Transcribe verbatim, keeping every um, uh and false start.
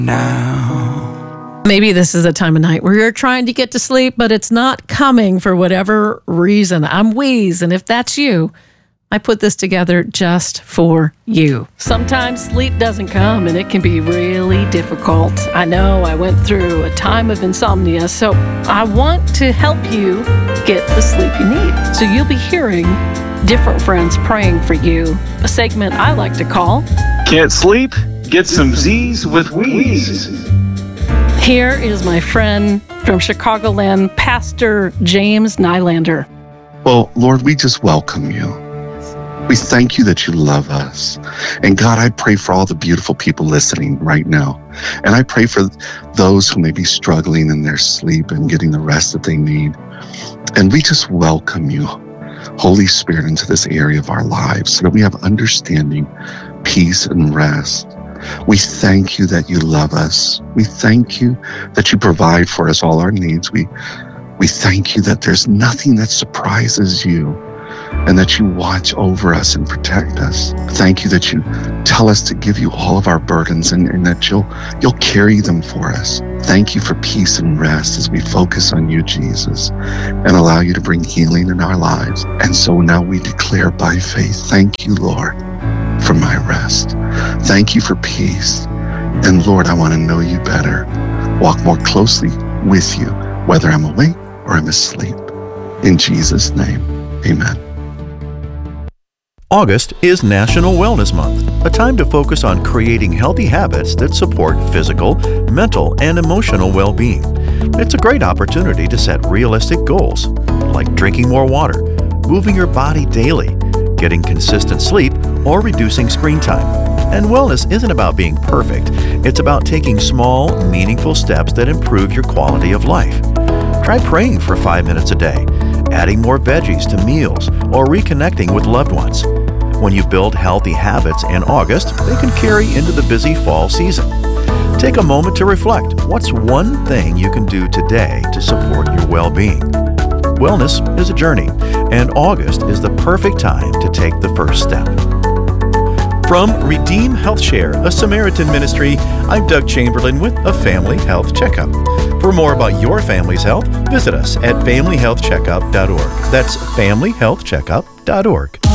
now. Maybe this is a time of night where you're trying to get to sleep, but it's not coming for whatever reason. I'm Wheeze, and if that's you, I put this together just for you. Sometimes sleep doesn't come, and it can be really difficult. I know I went through a time of insomnia, so I want to help you get the sleep you need. So you'll be hearing different friends praying for you, a segment I like to call Can't Sleep? Get Some Z's with Wheeze. Here is my friend from Chicagoland, Pastor James Nylander. Well, Lord, we just welcome you. We thank you that you love us. And God, I pray for all the beautiful people listening right now. And I pray for those who may be struggling in their sleep and getting the rest that they need. And we just welcome you, Holy Spirit, into this area of our lives so that we have understanding, peace, and rest. We thank you that you love us. We thank you that you provide for us all our needs. We, we thank you that there's nothing that surprises you, and that you watch over us and protect us. Thank you that you tell us to give you all of our burdens and, and that you'll you'll carry them for us. Thank you for peace and rest as we focus on you, Jesus, and allow you to bring healing in our lives. And so now we declare by faith, thank you, Lord, for my rest. Thank you for peace. And Lord, I want to know you better, walk more closely with you, whether I'm awake or I'm asleep. In Jesus' name, amen. August is National Wellness Month, a time to focus on creating healthy habits that support physical, mental, and emotional well-being. It's a great opportunity to set realistic goals, like drinking more water, moving your body daily, getting consistent sleep, or reducing screen time. And wellness isn't about being perfect. It's about taking small, meaningful steps that improve your quality of life. Try praying for five minutes a day, adding more veggies to meals, or reconnecting with loved ones. When you build healthy habits in August, they can carry into the busy fall season. Take a moment to reflect. What's one thing you can do today to support your well-being? Wellness is a journey, and August is the perfect time to take the first step. From Redeem Health Share, a Samaritan ministry, I'm Doug Chamberlain with a Family Health Checkup. For more about your family's health, visit us at family health checkup dot org. That's family health checkup dot org.